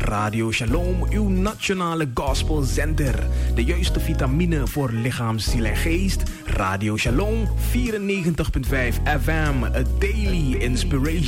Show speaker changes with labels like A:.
A: Radio Shalom, uw nationale gospelzender. De juiste vitamine voor lichaam, ziel en geest. Radio Shalom, 94.5 FM, a daily inspiration.